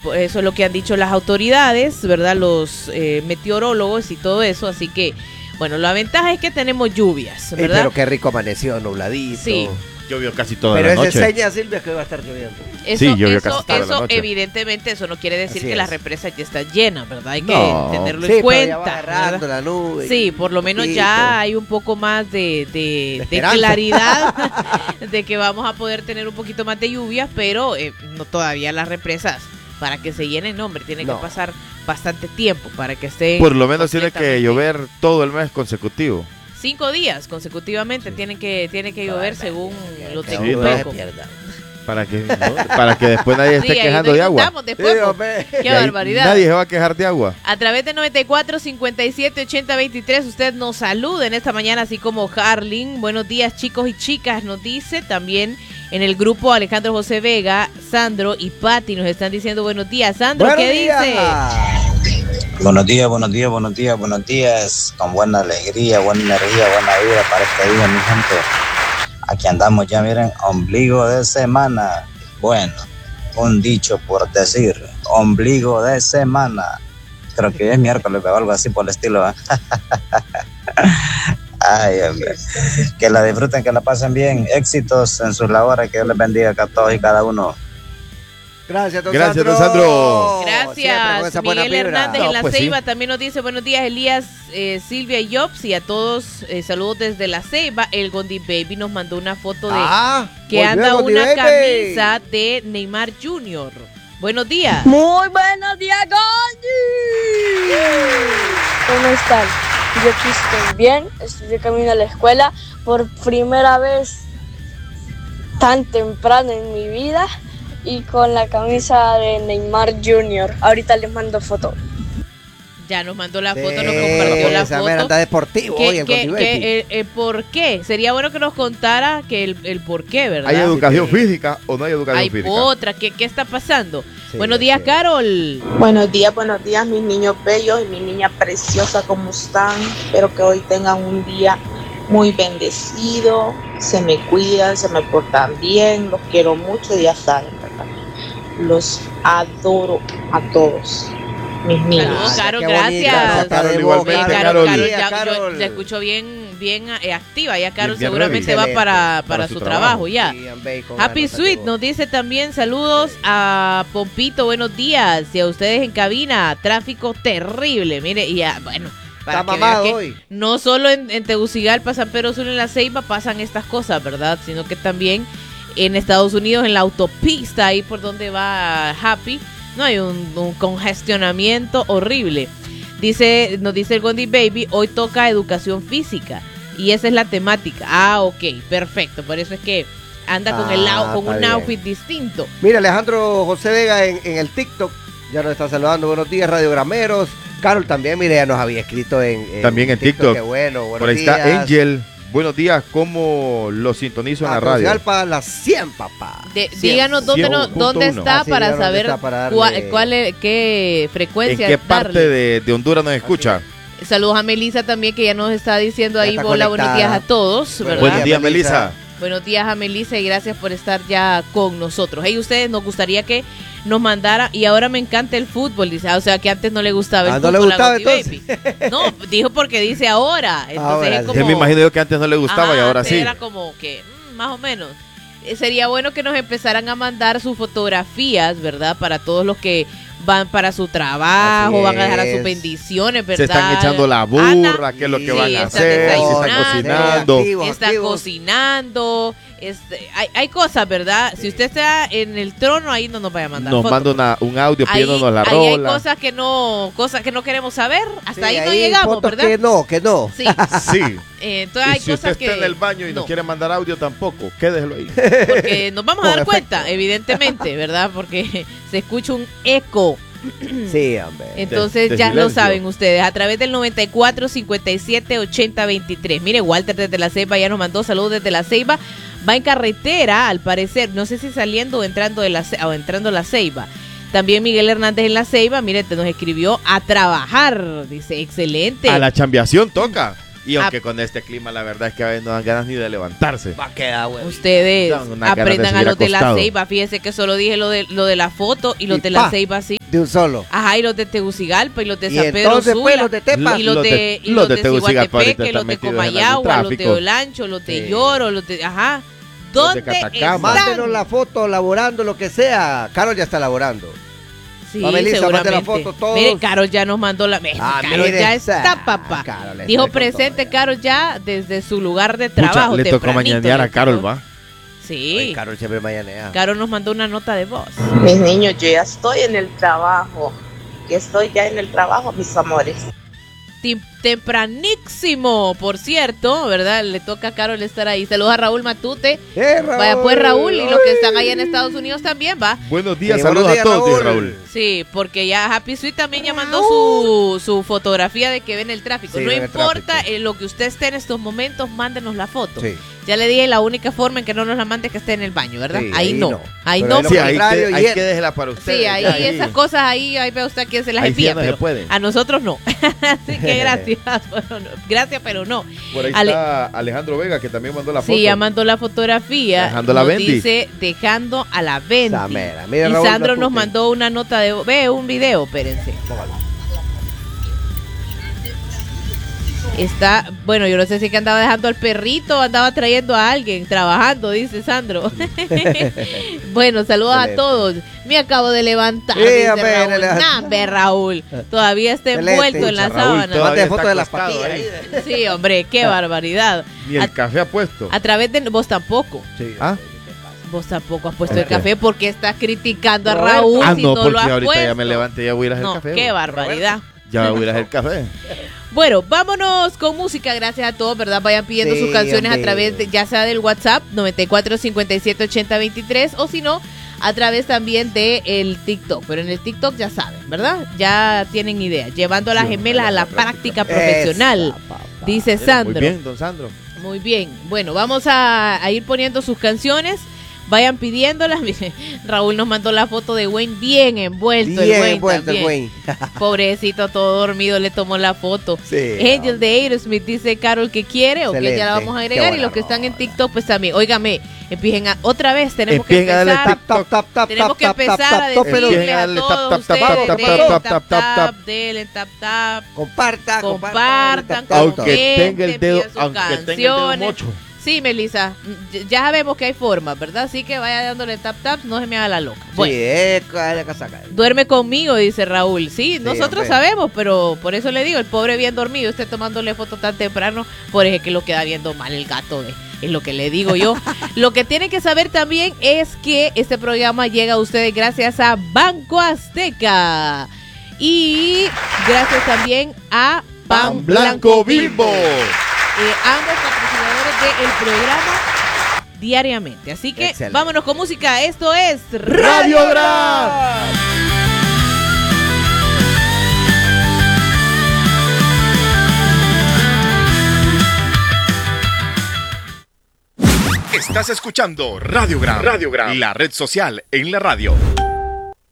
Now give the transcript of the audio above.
eso es lo que han dicho las autoridades, ¿verdad? Los meteorólogos y todo eso, así que, bueno, la ventaja es que tenemos lluvias, ¿verdad? Pero qué rico amaneció, nubladito. Sí. Llovió casi toda pero la noche. Pero es seña, Silvia, que va a estar lloviendo. Eso, llovió casi toda la noche. Evidentemente, eso no quiere decir que las represas ya están llenas, ¿verdad? Hay que tenerlo en cuenta. Ya va agarrando la nube. Sí, por lo menos ya hay un poco más de claridad de que vamos a poder tener un poquito más de lluvias, pero no todavía las represas, para que se llenen, no, hombre, tiene que pasar bastante tiempo para que estén. Por lo menos tiene que llover todo el mes consecutivo. 5 días consecutivamente tiene que llover según lo técnico. Para que después nadie esté quejando de agua. Después, qué barbaridad. Nadie se va a quejar de agua. A través de 94 57 80 23 usted nos saluda en esta mañana, así como Harling. Buenos días, chicos y chicas, nos dice. También en el grupo Alejandro José Vega, Sandro y Patti nos están diciendo buenos días. Sandro, ¿qué dice? Buenos días, buenos días, buenos días, buenos días. Con buena alegría, buena energía, buena vida para este día, mi gente. Aquí andamos ya, miren, ombligo de semana. Bueno, un dicho por decir, ombligo de semana. Creo que es miércoles o algo así por el estilo. Ay, hombre. Que la disfruten, que la pasen bien. Éxitos en sus labores, que Dios les bendiga a todos y cada uno. Gracias, don Sandro. Gracias. Miguel Hernández en La Ceiba también nos dice buenos días, Elías, Silvia y Jobs, y a todos saludos desde La Ceiba. El Gondi Baby nos mandó una foto de que anda una camisa de Neymar Jr. Buenos días. Muy buenos días, Gondi. ¿Cómo están? Yo aquí estoy bien, estoy de camino a la escuela por primera vez tan temprano en mi vida. Y con la camisa de Neymar Jr. Ahorita les mando foto. Ya nos mandó la foto, nos compartió la foto. Anda deportivo hoy ¿Por qué? Sería bueno que nos contara que el por qué, ¿verdad? ¿Hay educación física o no hay educación física? Hay otra. ¿Qué está pasando? Buenos días, Carol. Buenos días, mis niños bellos y mi niña preciosa, ¿cómo están? Espero que hoy tengan un día muy bendecido, se me cuidan, se me portan bien, los quiero mucho y ya saben, ¿verdad? Los adoro a todos, mis niños. Saludos, Carol, gracias. Carol, igualmente, Carol. Ya escucho bien activa, ya Carol bien seguramente ready. Va para su trabajo ya. Happy Sweet nos dice también saludos a Pompito, buenos días, y a ustedes en cabina, tráfico terrible, mire, y ya, bueno. Para que vean que hoy. No solo en Tegucigalpa, San Pedro Sula, en La Ceiba pasan estas cosas, ¿verdad? Sino que también en Estados Unidos, en la autopista, ahí por donde va Happy, no hay un congestionamiento horrible. Nos dice el Gondi Baby, hoy toca educación física y esa es la temática. Ok, perfecto. Por eso es que anda con un outfit distinto. Mira, Alejandro José Vega en el TikTok ya nos está saludando. Buenos días, radiogrameros. Carol también, mire, ya nos había escrito también en TikTok. Qué bueno, por ahí días. Está Angel. Buenos días, ¿cómo lo sintonizo en la radio? Tegucigalpa, las 100, papá. Díganos dónde está para saber qué frecuencia. ¿En qué parte de Honduras nos escucha? Saludos a Melissa también, que ya nos está diciendo ahí, hola, buenos días a todos. Buenos días, Melissa. Buenos días a Melissa y gracias por estar ya con nosotros. Hey, ustedes, nos gustaría que nos mandara, y ahora me encanta el fútbol, dice, o sea que antes no le gustaba el fútbol. ¿No le gustaba entonces? No, dijo porque dice ahora. Entonces es como, yo me imagino yo que antes no le gustaba y ahora sí. Era como que, más o menos. Sería bueno que nos empezaran a mandar sus fotografías, ¿verdad? Para todos los que van para su trabajo, van a dejar sus bendiciones, ¿verdad? Se están echando la burra, qué es lo que van a hacer, si están cocinando. Están cocinando. Hay cosas, ¿verdad? Si usted está en el trono, ahí no nos vaya a mandar nos fotos. manda un audio pidiéndonos la rola. Ahí hay cosas que no queremos saber. Hasta ahí no llegamos, ¿verdad? Que no. Sí. Sí. Entonces hay si cosas usted está en el baño y no quiere mandar audio tampoco, quédelo ahí. Porque nos vamos a dar cuenta, evidentemente, ¿verdad? Porque se escucha un eco. Sí, hombre. Entonces ya lo saben ustedes, a través del 94 57 80 23. Mire, Walter desde La Ceiba ya nos mandó saludos desde La Ceiba. Va en carretera, al parecer, no sé si saliendo o entrando a La Ceiba. También Miguel Hernández en La Ceiba, mire, te nos escribió a trabajar, dice, excelente. A la chambeación toca. Y aunque con este clima la verdad es que a veces no dan ganas ni de levantarse. Va a quedar bueno. Ustedes aprendan a los de La Ceiba. Fíjense que solo dije lo de la foto y los de La Ceiba sí. De un solo. Ajá, y los de Tegucigalpa, y los de San Pedro entonces, Sula. Pues, los de Tepa. Y los de Tegucigalpa, los de Comayagua, los de Olancho, los de Lloro, los de... Ajá. ¿Dónde están? Mándenos la foto, laborando, lo que sea. Carol ya está laborando. Sí, Melissa, seguramente. la foto, todos. Mire, Carol ya nos mandó la... Carol ya está, papá. Dijo presente Carol ya desde su lugar de trabajo. Le tocó mañanear a Carol, ¿va? Sí. Ay, Carol siempre mañanea. Carol nos mandó una nota de voz. Mis niños, yo ya estoy en el trabajo. Mis amores. Tempranísimo, por cierto, ¿verdad? Le toca a Carol estar ahí. Saludos a Raúl Matute. Raúl, vaya pues Raúl, y los que están allá en Estados Unidos también, va. Buenos días, saludos a todos, Raúl. Sí, porque ya Happy Sweet también ya mandó su fotografía de que ven el tráfico. Sí, no importa lo que usted esté en estos momentos, mándenos la foto. Sí. Ya le dije, la única forma en que no nos la mande es que esté en el baño, ¿verdad? Sí, ahí no. Ahí pero no. Sí, ahí que déjela para usted. Sí, ahí esas cosas, ahí ve usted a quién se las envía, no pero a nosotros no. Así que gracias. Bueno, no, gracias, pero no. Por ahí está Alejandro Vega, que también mandó la foto. Sí, ya mandó la fotografía. Dejando a la Bendy. Dice, dejando a la Bendy. Mira, y Raúl, Sandro nos mandó una nota de... Ve, un video, espérense. Está, bueno, yo no sé si que andaba dejando al perrito, andaba trayendo a alguien, trabajando, dice Sandro. Bueno, saludos a todos. Me acabo de levantar, dice Raúl. Raúl, todavía está envuelto en la sábana. Mande foto de las patillas. Sí, hombre, qué barbaridad. Ni el café ha puesto. A través de... Vos tampoco. Sí. Vos tampoco has puesto el café porque estás criticando a Raúl si no lo has ahorita puesto. Ya me levanté, ya voy a ir a hacer el café. Qué barbaridad. Ya voy a ir a hacer el café. Bueno, vámonos con música, gracias a todos, ¿verdad? Vayan pidiendo sus canciones a través de, ya sea del WhatsApp 94 57 80 23 o si no, a través también de el TikTok. Pero en el TikTok ya saben, ¿verdad? Ya tienen idea. Llevando a las gemelas a la práctica profesional, dice Sandro. Muy bien, don Sandro. Muy bien. Bueno, vamos a ir poniendo sus canciones. Vayan pidiéndolas. Raúl nos mandó la foto de Wayne bien envuelto. El Wayne. Pobrecito, todo dormido, le tomó la foto. Sí, Angel de Aerosmith, dice Carol que quiere. Excelente. Ok, ya la vamos a agregar. Y los que están en TikTok, pues también. Óigame, empiecen otra vez. Tenemos que empezar. Tenemos que empezar a decirles a todos ustedes. Denle tap. Compartan. Aunque tenga el dedo mocho. Sí, Melissa, ya sabemos que hay formas, ¿verdad? Así que vaya dándole tap, no se me haga la loca. Bueno, duerme conmigo, dice Raúl. Sí, nosotros sabemos, pero por eso le digo, el pobre bien dormido, usted tomándole foto tan temprano, por eso es que lo queda viendo mal el gato, es lo que le digo yo. Lo que tienen que saber también es que este programa llega a ustedes gracias a Banco Azteca y gracias también a Pan Blanco Bimbo. Ambos patrocinadores del programa diariamente. Así que vámonos con música. Esto es Radiograma. Estás escuchando Radiograma, la red social en la radio.